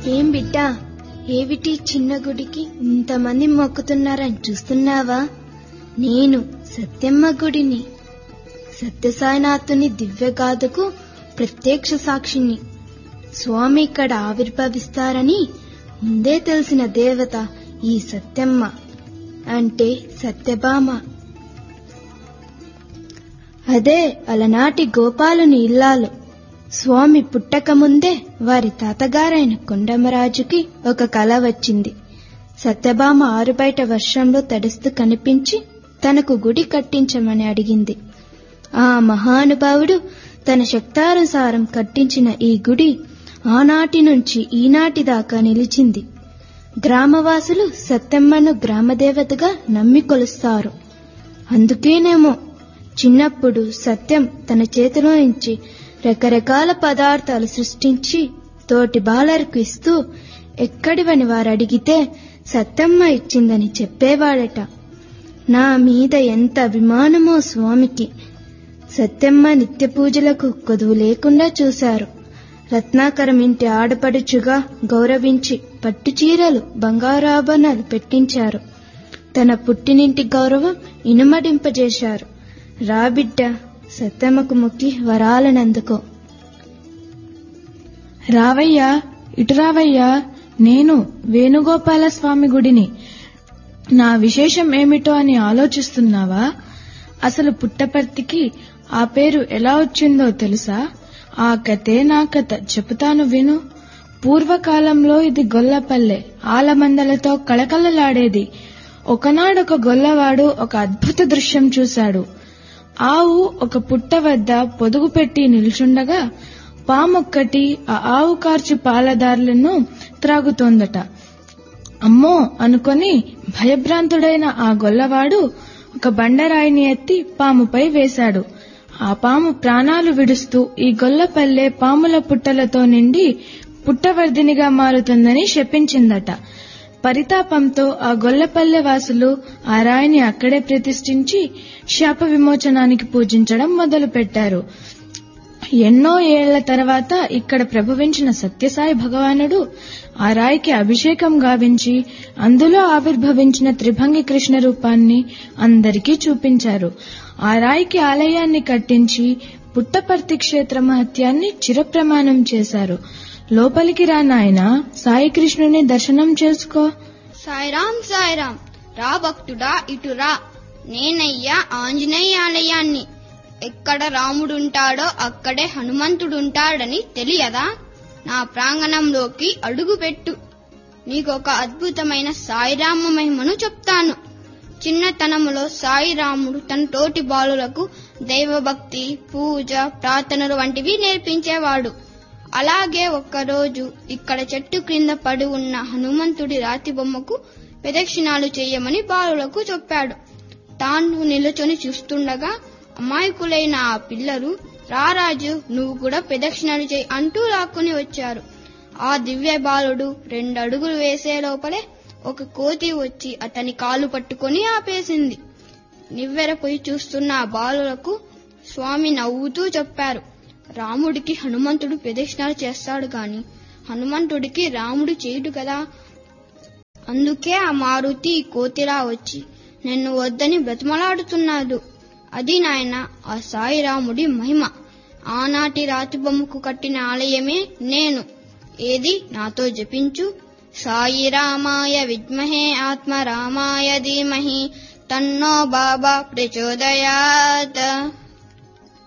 ఏం బిడ్డా, ఏమిటి చిన్న గుడికి ఇంతమంది మొక్కుతున్నారని చూస్తున్నావా? నేను సత్యమ్మ గుడిని, సత్యసాయినాథుని దివ్యగాథకు ప్రత్యక్ష సాక్షిని. స్వామి ఇక్కడ ఆవిర్భవిస్తారని ముందే తెలిసిన దేవత ఈ సత్యమ్మ, అంటే సత్యభామ. అదే అలనాటి గోపాలుని ఇల్లాలు. స్వామి పుట్టక ముందే వారి తాతగారైన కొండమరాజుకి ఒక కల వచ్చింది. సత్యభామ ఆరుబయట వర్షంలో తడుస్తూ కనిపించి తనకు గుడి కట్టించమని అడిగింది. ఆ మహానుభావుడు తన శక్తానుసారం కట్టించిన ఈ గుడి ఆనాటి నుంచి ఈనాటి దాకా నిలిచింది. గ్రామవాసులు సత్యమ్మను గ్రామదేవతగా నమ్మి కొలుస్తారు. అందుకేనేమో చిన్నప్పుడు సత్యం తన చేతిలో నుంచి రకరకాల పదార్థాలు సృష్టించి తోటి బాలలకు ఇస్తూ ఎక్కడివని వారు అడిగితే సత్యమ్మ ఇచ్చిందని చెప్పేవాడట. నా మీద ఎంత అభిమానమో స్వామికి. సత్యమ్మ నిత్య పూజలకు కొదువు లేకుండా చూశారు. రత్నాకరం ఇంటి ఆడపడుచుగా గౌరవించి పట్టుచీరలు, బంగారు ఆభరణాలు పెట్టించారు. తన పుట్టినింటి గౌరవం ఇనుమడింపజేశారు. రాబిడ్డ, సత్యమ్మకు మొక్కి వరాలనందుకో. రావయ్యా, ఇటు రావయ్యా. నేను వేణుగోపాల స్వామి గుడిని. నా విశేషం ఏమిటో అని ఆలోచిస్తున్నావా? అసలు పుట్టపర్తికి ఆ పేరు ఎలా వచ్చిందో తెలుసా? ఆ కథే నా కథ, చెబుతాను విను. పూర్వకాలంలో ఇది గొల్లపల్లె, ఆలమందలతో కళకళలాడేది. ఒకనాడొక గొల్లవాడు ఒక అద్భుత దృశ్యం చూశాడు. ఆవు ఒక పుట్ట వద్ద పొదుగు పెట్టి నిల్చుండగా పామొక్కటి ఆ ఆవు కార్చి పాలదారులను త్రాగుతోందట. అమ్మో అనుకొని భయభ్రాంతుడైన ఆ గొల్లవాడు ఒక బండరాయిని ఎత్తి పాముపై వేశాడు. ఆ పాము ప్రాణాలు విడుస్తూ ఈ గొల్లపల్లె పాముల పుట్టలతో నిండి పుట్టవర్ధినిగా మారుతుందని శపించిందట. పరితాపంతో ఆ గొల్లపల్లె వాసులు ఆ రాయిని అక్కడే ప్రతిష్ఠించి శాప విమోచనానికి పూజించడం మొదలుపెట్టారు. ఎన్నో ఏళ్ల తర్వాత ఇక్కడ ప్రభవించిన సత్యసాయి భగవానుడు ఆ రాయికి అభిషేకం గావించి అందులో ఆవిర్భవించిన త్రిభంగి కృష్ణ రూపాన్ని అందరికీ చూపించారు. ఆ రాయికి ఆలయాన్ని కట్టించి పుట్టపర్తి క్షేత్ర మహత్యాన్ని చిరప్రమాణం చేశారు. లోపలికి రా నాయనా, సాయి కృష్ణుని దర్శనం చేసుకో. సాయిరాం సాయిరాం. రా భక్తుడా, ఇటురా. నేనయ్యా ఆంజనేయ ఆలయాన్ని. ఎక్కడ రాముడుంటాడో అక్కడే హనుమంతుడుంటాడని తెలియదా? నా ప్రాంగణంలోకి అడుగుపెట్టు. నీకొక అద్భుతమైన సాయిరామ మహిమను చెప్తాను. చిన్నతనములో సాయిరాముడు తన తోటి బాలులకు దైవభక్తి, పూజ, ప్రార్థనలు వంటివి నేర్పించేవాడు. అలాగే ఒక్కరోజు ఇక్కడ చెట్టు క్రింద పడి ఉన్న హనుమంతుడి రాతి బొమ్మకు ప్రదక్షిణాలు చేయమని బాలులకు చెప్పాడు. తాను నిలుచొని చూస్తుండగా అమాయకులైన ఆ పిల్లలు, రారాజు నువ్వు కూడా ప్రదక్షిణాలు చేయి అంటూ లాక్కుని వచ్చారు. ఆ దివ్య బాలుడు 2 అడుగులు వేసే లోపలే ఒక కోతి వచ్చి అతని కాలు పట్టుకొని ఆపేసింది. నివ్వెరపోయి చూస్తున్న ఆ బాలులకు స్వామి నవ్వుతూ చెప్పారు, రాముడికి హనుమంతుడు ప్రదక్షిణాలు చేస్తాడు గాని హనుమంతుడికి రాముడు చేయడు కదా. అందుకే ఆ మారుతి కోతిలా వచ్చి నిన్ను వద్దని బ్రతిమలాడుతున్నాడు. అది నాయన ఆ సాయిరాముడి మహిమ. ఆనాటి రాతి బొమ్మకు కట్టిన ఆలయమే నేను. ఏది నాతో జపించు. సాయి రామాయ విద్మహే ఆత్మ రామాయ ధీమహి తన్నో బాబా ప్రచోదయాత్.